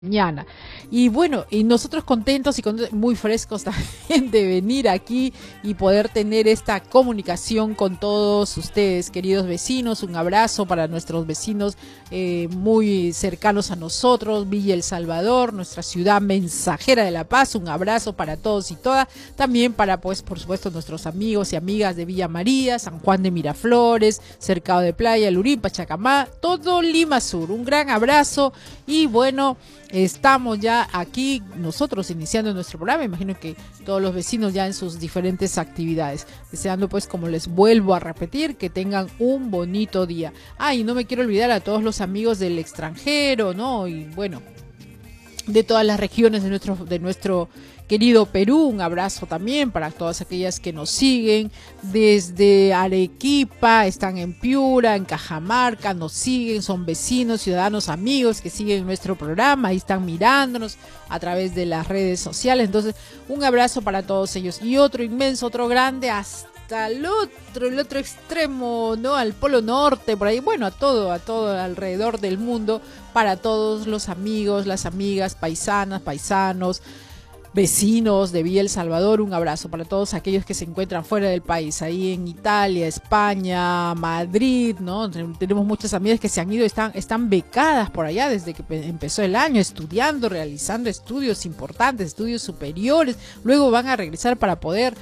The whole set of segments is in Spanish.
Mañana. Y bueno, y nosotros contentos y muy frescos también de venir aquí y poder tener esta comunicación con todos ustedes, queridos vecinos. Un abrazo para nuestros vecinos muy cercanos a nosotros, Villa El Salvador, nuestra ciudad mensajera de la paz. Un abrazo para todos y todas. También para, pues, por supuesto, nuestros amigos y amigas de Villa María, San Juan de Miraflores, Cercado de Playa, Lurín, Pachacamá, todo Lima Sur. Un gran abrazo y bueno, estamos ya aquí nosotros iniciando nuestro programa. Imagino que todos los vecinos ya en sus diferentes actividades, deseando, pues, como les vuelvo a repetir, que tengan un bonito día. Y no me quiero olvidar a todos los amigos del extranjero, ¿no? Y bueno, de todas las regiones de nuestro querido Perú. Un abrazo también para todas aquellas que nos siguen desde Arequipa, están en Piura, en Cajamarca, nos siguen, son vecinos, ciudadanos, amigos que siguen nuestro programa, ahí están mirándonos a través de las redes sociales. Entonces, un abrazo para todos ellos. Y otro inmenso, otro grande, hasta el otro extremo, ¿no? Al Polo Norte, por ahí, bueno, a todo alrededor del mundo, para todos los amigos, las amigas, paisanas, paisanos, vecinos de Villa El Salvador. Un abrazo para todos aquellos que se encuentran fuera del país, ahí en Italia, España, Madrid, ¿no? Tenemos muchas amigas que se han ido, están becadas por allá desde que empezó el año, estudiando, realizando estudios importantes, estudios superiores. Luego van a regresar para poder,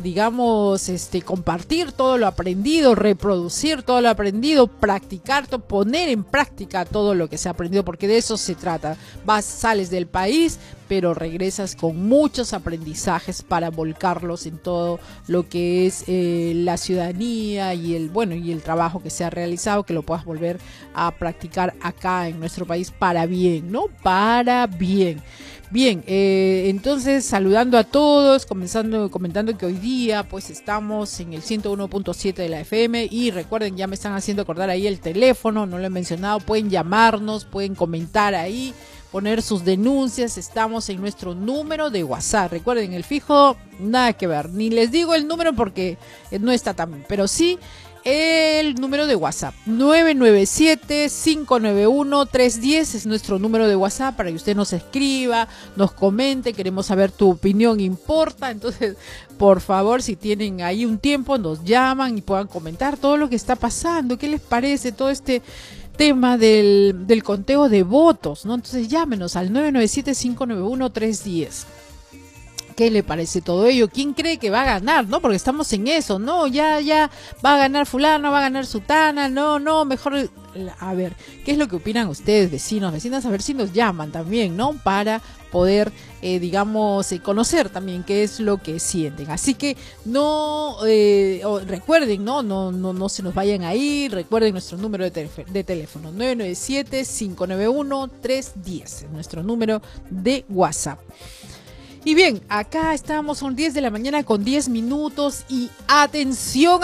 compartir todo lo aprendido, reproducir todo lo aprendido, practicar, poner en práctica todo lo que se ha aprendido, porque de eso se trata. Sales del país, pero regresas con muchos aprendizajes para volcarlos en todo lo que es la ciudadanía y el trabajo que se ha realizado, que lo puedas volver a practicar acá en nuestro país para bien, ¿no? Para bien. Bien, entonces saludando a todos, comentando que hoy día pues estamos en el 101.7 de la FM y recuerden, ya me están haciendo acordar ahí el teléfono, no lo he mencionado, pueden llamarnos, pueden comentar ahí, poner sus denuncias. Estamos en nuestro número de WhatsApp. Recuerden, el fijo, nada que ver. Ni les digo el número porque no está tan, pero sí el número de WhatsApp. 997-591-310 es nuestro número de WhatsApp para que usted nos escriba, nos comente. Queremos saber tu opinión, importa. Entonces, por favor, si tienen ahí un tiempo, nos llaman y puedan comentar todo lo que está pasando. ¿Qué les parece todo este tema del conteo de votos, ¿no? Entonces llámenos al 997-591-310. ¿Qué le parece todo ello? ¿Quién cree que va a ganar, no? Porque estamos en eso, no, ya va a ganar fulano, va a ganar sutana, no, mejor, a ver, ¿qué es lo que opinan ustedes, vecinos, vecinas? A ver si nos llaman también, ¿no? Para poder, conocer también qué es lo que sienten. Así que recuerden, no se nos vayan a ir. Recuerden nuestro número de teléfono 997-591-310, es nuestro número de WhatsApp. Y bien, acá estamos, son 10 de la mañana con 10 minutos y atención,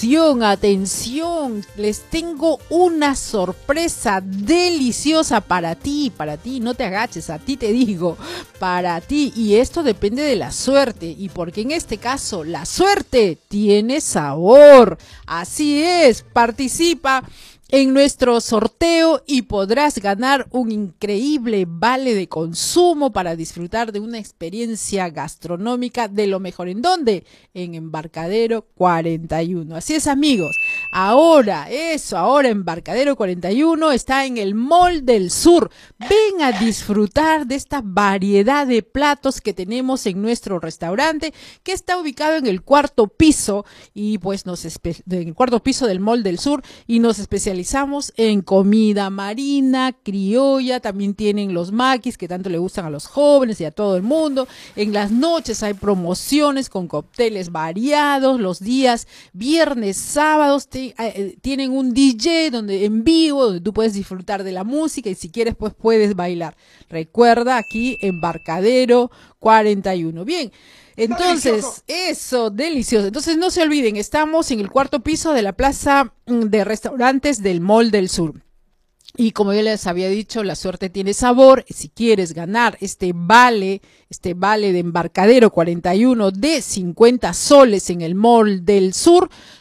les tengo una sorpresa deliciosa para ti, no te agaches, a ti te digo, para ti, y esto depende de la suerte, y porque en este caso la suerte tiene sabor, así es, participa en nuestro sorteo y podrás ganar un increíble vale de consumo para disfrutar de una experiencia gastronómica de lo mejor. ¿En dónde? En Embarcadero 41. Así es, amigos. Ahora Embarcadero 41 está en el Mall del Sur. Ven a disfrutar de esta variedad de platos que tenemos en nuestro restaurante, que está ubicado en el cuarto piso y pues en el cuarto piso del Mall del Sur, y nos especializamos en comida marina, criolla. También tienen los maquis que tanto le gustan a los jóvenes y a todo el mundo. En las noches hay promociones con cócteles variados. Los días viernes, sábados tienen un DJ en vivo donde tú puedes disfrutar de la música y si quieres pues puedes bailar. Recuerda, aquí Embarcadero 41. Bien. Entonces, eso, delicioso. Entonces, no se olviden, estamos en el cuarto piso de la plaza de restaurantes del Mall del Sur. Y como yo les había dicho, la suerte tiene sabor. Si quieres ganar este vale de Embarcadero 41 de 50 soles en el Mall del Sur,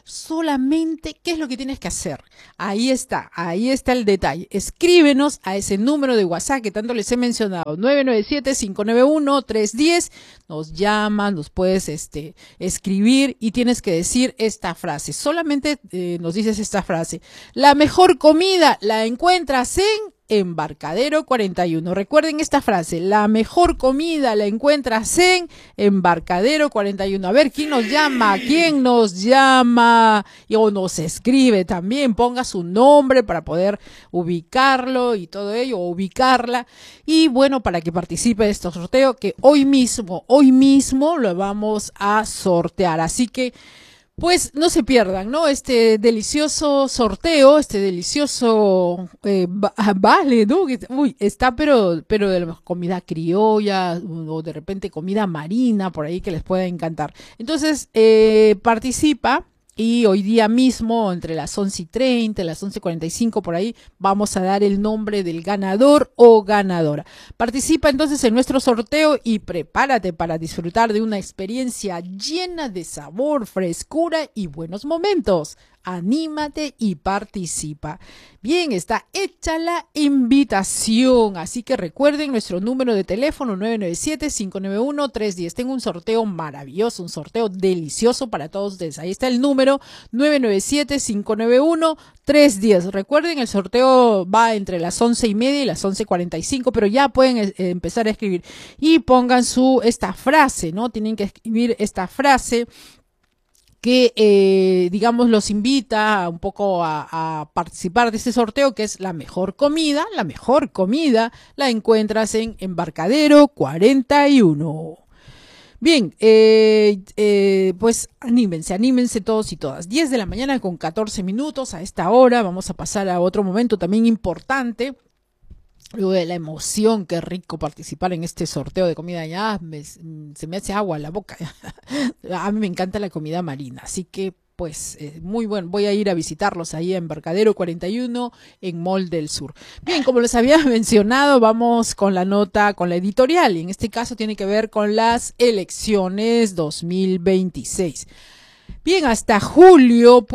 Solamente, ¿qué es lo que tienes que hacer? Ahí está el detalle. Escríbenos a ese número de WhatsApp que tanto les he mencionado, 997-591-310. Nos llamas, nos puedes escribir y tienes que decir esta frase. Solamente nos dices esta frase. La mejor comida la encuentras en Embarcadero 41. Recuerden esta frase, la mejor comida la encuentras en Embarcadero 41. A ver, ¿quién nos llama? ¿Quién nos llama? O nos escribe también, ponga su nombre para poder ubicarlo y todo ello, o ubicarla. Y bueno, para que participe de este sorteo que hoy mismo lo vamos a sortear. Así que pues no se pierdan, ¿no? Este delicioso sorteo, este delicioso vale, ¿no? Uy, está pero de la comida criolla o de repente comida marina por ahí que les pueda encantar. Entonces, participa. Y hoy día mismo, entre las 11:30, las 11:45, por ahí, vamos a dar el nombre del ganador o ganadora. Participa entonces en nuestro sorteo y prepárate para disfrutar de una experiencia llena de sabor, frescura y buenos momentos. Anímate y participa. Bien, está hecha la invitación, así que recuerden nuestro número de teléfono 997-591-310. Tengo un sorteo maravilloso, un sorteo delicioso para todos ustedes. Ahí está el número 997-591-310. Recuerden, el sorteo va entre las 11:30 y las 11:45, pero ya pueden empezar a escribir y pongan esta frase, ¿no? Tienen que escribir esta frase que, digamos, los invita un poco a participar de este sorteo, que es la mejor comida la encuentras en Embarcadero 41. Bien, pues anímense todos y todas. 10 de la mañana con 14 minutos a esta hora. Vamos a pasar a otro momento también importante. Luego de la emoción, qué rico participar en este sorteo de comida. Ya se me hace agua la boca. A mí me encanta la comida marina, así que pues muy bueno. Voy a ir a visitarlos ahí en Embarcadero 41 en Mall del Sur. Bien, como les había mencionado, vamos con la nota, con la editorial. Y en este caso tiene que ver con las elecciones 2026. Bien, hasta julio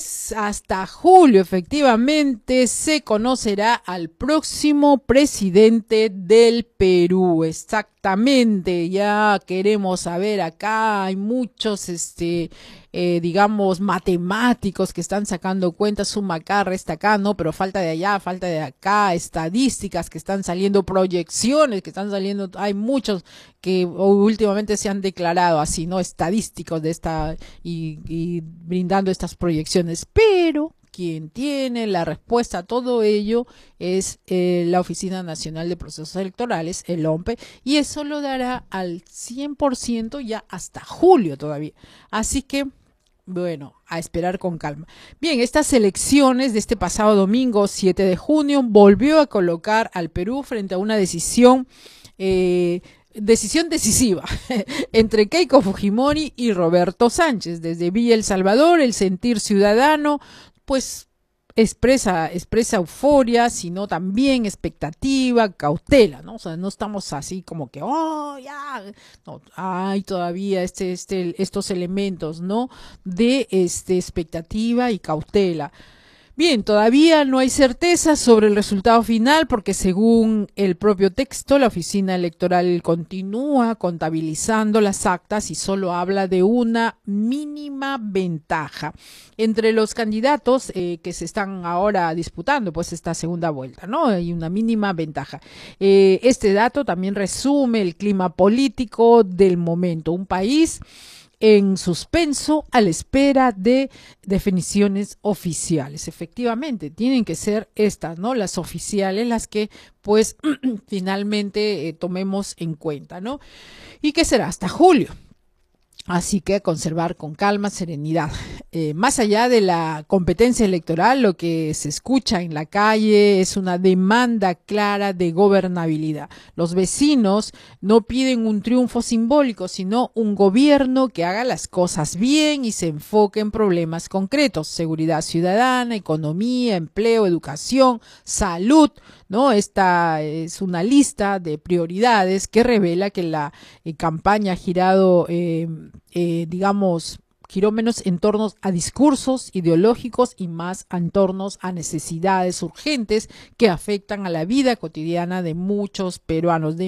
efectivamente se conocerá al próximo presidente del Perú. Exactamente, ya queremos saber acá, hay muchos, digamos, matemáticos que están sacando cuentas, suma acá, resta acá, no, pero falta de allá, falta de acá, estadísticas que están saliendo, proyecciones que están saliendo, hay muchos que últimamente se han declarado así, ¿no? Estadísticos de esta y brindando estas proyecciones, pero quien tiene la respuesta a todo ello es la Oficina Nacional de Procesos Electorales, el OMPE, y eso lo dará al 100% ya hasta julio todavía. Así que, bueno, a esperar con calma. Bien, estas elecciones de este pasado domingo, 7 de junio, volvió a colocar al Perú frente a una decisión decisiva entre Keiko Fujimori y Roberto Sánchez. Desde Villa El Salvador, el sentir ciudadano, pues expresa euforia, sino también expectativa, cautela, ¿no? O sea, no estamos así como que, oh, ya, no, hay todavía estos elementos, ¿no? De expectativa y cautela. Bien, todavía no hay certeza sobre el resultado final porque según el propio texto, la oficina electoral continúa contabilizando las actas y solo habla de una mínima ventaja entre los candidatos que se están ahora disputando pues esta segunda vuelta, ¿no? Hay una mínima ventaja. Este dato también resume el clima político del momento. Un país en suspenso a la espera de definiciones oficiales. Efectivamente, tienen que ser estas, ¿no? Las oficiales, las que pues finalmente tomemos en cuenta, ¿no? ¿Y qué será? Hasta julio. Así que conservar con calma, serenidad. Más allá de la competencia electoral, lo que se escucha en la calle es una demanda clara de gobernabilidad. Los vecinos no piden un triunfo simbólico, sino un gobierno que haga las cosas bien y se enfoque en problemas concretos: seguridad ciudadana, economía, empleo, educación, salud, ¿no? Esta es una lista de prioridades que revela que la campaña ha girado, digamos, giró menos en torno a discursos ideológicos y más en torno a necesidades urgentes que afectan a la vida cotidiana de muchos peruanos.